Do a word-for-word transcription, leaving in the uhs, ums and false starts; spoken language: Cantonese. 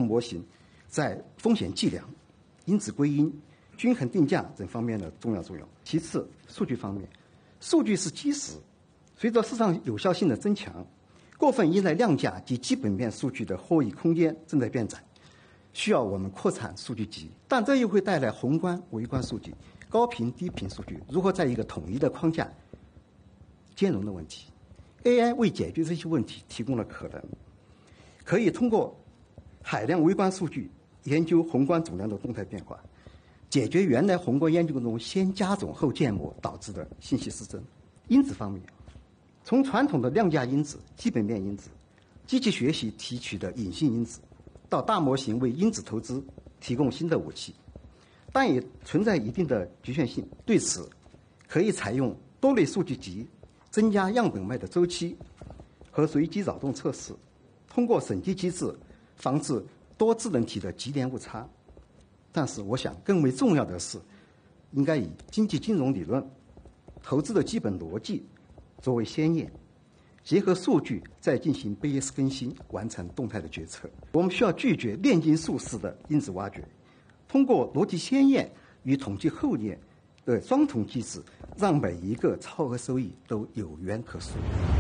模型在风险计量、因子归因、均衡定价等方面的重要作用。其次，数据方面，数据是基石，随着市场有效性的增强，过分依赖量价及基本面数据的获益空间正在变窄，需要我们扩产数据集，但这又会带来宏观、微观数据、高频、低频数据如何在一个统一的框架兼容的问题。A I 为解决这些问题提供了可能，可以通过海量微观数据研究宏观总量的动态变化，解决原来宏观研究中先加总后建模导致的信息失真。因子方面，从传统的量价因子、基本面因子、机器学习提取的隐性因子，到大模型为因子投资提供新的武器，但也存在一定的局限性。对此，可以采用多类数据集，增加样本脉的周期和随机扰动测试，通过审计机制防止多智能体的级联误差。但是我想更为重要的是，应该以经济金融理论、投资的基本逻辑作为先验，结合数据再进行贝叶更新，完成动态的决策。我们需要拒绝炼金术式的因子挖掘，通过逻辑先验与统计后验的双重机制，让每一个超额收益都有源可溯。